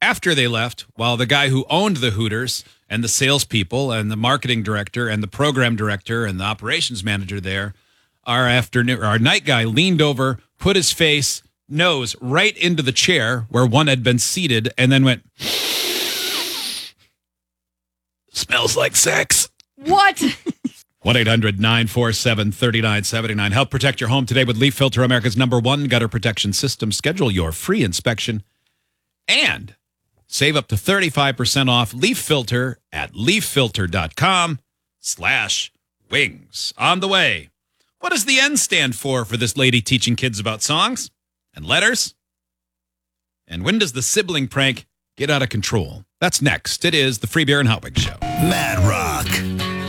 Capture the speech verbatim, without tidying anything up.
after they left, while the guy who owned the Hooters and the salespeople and the marketing director and the program director and the operations manager there, our afternoon, our night guy leaned over, put his face, nose right into the chair where one had been seated, and then went, smells like sex. What? one eight hundred nine four seven three nine seven nine. Help protect your home today with Leaf Filter, America's number one gutter protection system. Schedule your free inspection and save up to thirty-five percent off Leaf Filter at leaffilter.com slash wings. On the way, what does the N stand for for this lady teaching kids about songs and letters? And when does the sibling prank get out of control? That's next. It is the Free Beer and Hot Wings Show. Mad Rock.